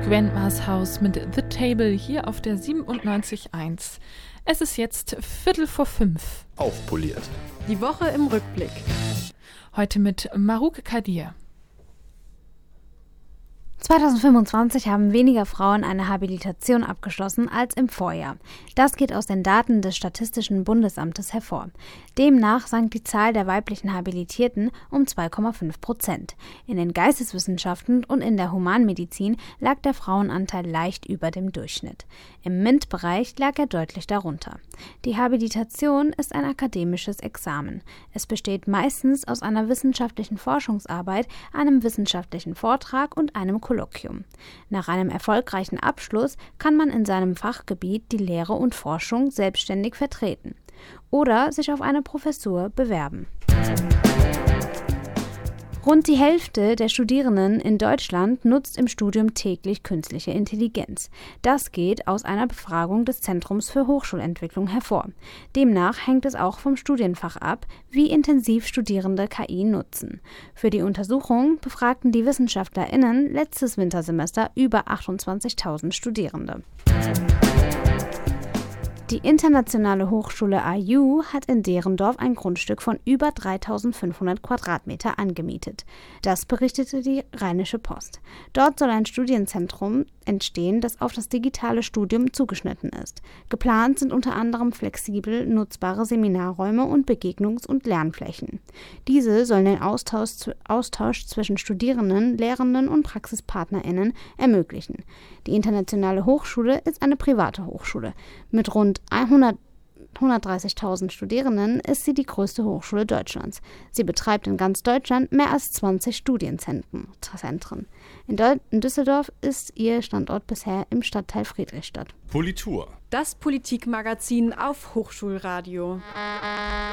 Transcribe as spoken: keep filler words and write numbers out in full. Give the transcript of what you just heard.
Grandma's House mit The Table hier auf der siebenundneunzig Komma eins. Es ist jetzt Viertel vor fünf. Aufpoliert. Die Woche im Rückblick. Heute mit Marouk Kadir. zweitausendfünfundzwanzig haben weniger Frauen eine Habilitation abgeschlossen als im Vorjahr. Das geht aus den Daten des Statistischen Bundesamtes hervor. Demnach sank die Zahl der weiblichen Habilitierten um zwei Komma fünf Prozent. In den Geisteswissenschaften und in der Humanmedizin lag der Frauenanteil leicht über dem Durchschnitt. Im M I N T-Bereich lag er deutlich darunter. Die Habilitation ist ein akademisches Examen. Es besteht meistens aus einer wissenschaftlichen Forschungsarbeit, einem wissenschaftlichen Vortrag und einem Kolloquium. Nach einem erfolgreichen Abschluss kann man in seinem Fachgebiet die Lehre und Forschung selbstständig vertreten oder sich auf eine Professur bewerben. Rund die Hälfte der Studierenden in Deutschland nutzt im Studium täglich künstliche Intelligenz. Das geht aus einer Befragung des Zentrums für Hochschulentwicklung hervor. Demnach hängt es auch vom Studienfach ab, wie intensiv Studierende K I nutzen. Für die Untersuchung befragten die WissenschaftlerInnen letztes Wintersemester über achtundzwanzigtausend Studierende. Die internationale Hochschule A U hat in Derendorf ein Grundstück von über dreitausendfünfhundert Quadratmeter angemietet. Das berichtete die Rheinische Post. Dort soll ein Studienzentrum entstehen, das auf das digitale Studium zugeschnitten ist. Geplant sind unter anderem flexibel nutzbare Seminarräume und Begegnungs- und Lernflächen. Diese sollen den Austausch, Austausch zwischen Studierenden, Lehrenden und PraxispartnerInnen ermöglichen. Die internationale Hochschule ist eine private Hochschule. Mit rund hundertdreißigtausend Studierenden ist sie die größte Hochschule Deutschlands. Sie betreibt in ganz Deutschland mehr als zwanzig Studienzentren. In, Deu- in Düsseldorf ist ihr Standort bisher im Stadtteil Friedrichstadt. Politur. Das Politikmagazin auf Hochschulradio.